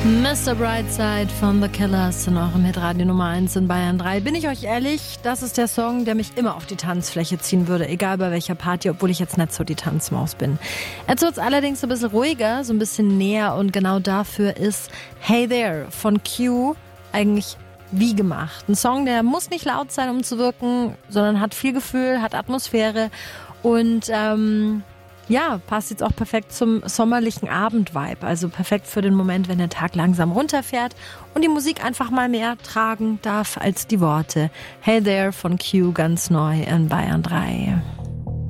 Mr. Brightside von The Killers in eurem Hitradio Nummer 1 in Bayern 3. Bin ich euch ehrlich, das ist der Song, der mich immer auf die Tanzfläche ziehen würde, egal bei welcher Party, obwohl ich jetzt nicht so die Tanzmaus bin. Jetzt wird's allerdings ein bisschen ruhiger, so ein bisschen näher und genau dafür ist Hey There von Q eigentlich wie gemacht. Ein Song, der muss nicht laut sein, um zu wirken, sondern hat viel Gefühl, hat Atmosphäre und passt jetzt auch perfekt zum sommerlichen Abend-Vibe. Also perfekt für den Moment, wenn der Tag langsam runterfährt und die Musik einfach mal mehr tragen darf als die Worte. Hey There von Q, ganz neu in Bayern 3.